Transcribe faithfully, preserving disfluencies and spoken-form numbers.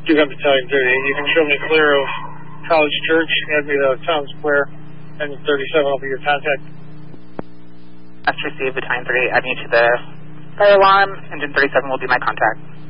do have battalion thirty-eight. You can show me clear of College Church, add me to Town Square, and thirty-seven will be your contact. That's received, battalion thirty-eight, add me to the fire alarm, engine thirty-seven will be my contact.